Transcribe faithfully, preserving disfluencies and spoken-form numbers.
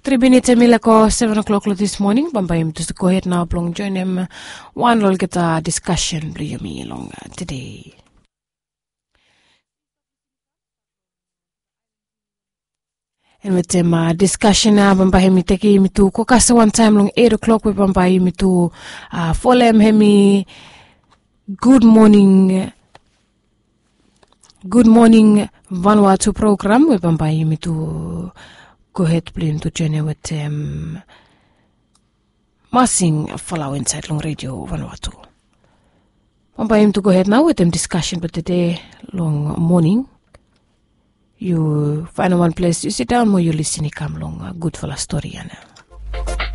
Three minutes milako seven o'clock this morning. Bambayim to go ahead now. Blong join him. One will get a discussion. Blue me long today. And with them uh, discussion na bambayim teki mi tu kokasa one time long eight o'clock we bambayim mi tu uh, folem hemi. Good morning. Good morning Vanuatu program we bambayim mi tu. Go ahead, please, to journey with um, Masing follow inside long radio Vanuatu. I'm by him to go ahead now with them discussion, but today long morning. You find one place, you sit down, more you listen, come long, good for la story, Anna.